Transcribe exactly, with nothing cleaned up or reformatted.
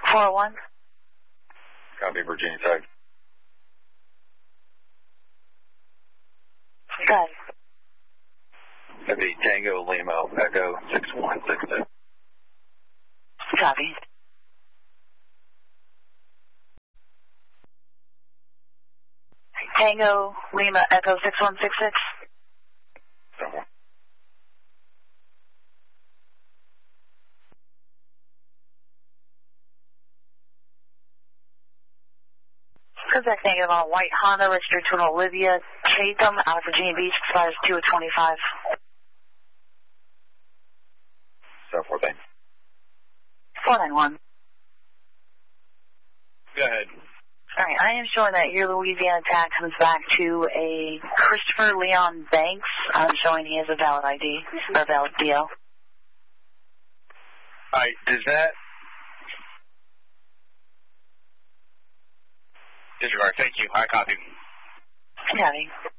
four oh one. Copy, Virginia Tech. Go ahead. That'd be Tango Lima Echo six one six six. Copy. Tango Lima Echo six one six six. Uh-huh. Contact negative on a white Honda registered to an Olivia Chatham out of Virginia Beach, expires two of twenty-five. So four thing. four nine one. Go ahead. Alright, I am showing that your Louisiana tax comes back to a Christopher Leon Banks. I'm showing he has a valid I D, or valid D L. Alright, does that... Disregard, thank you. I copy. Copy.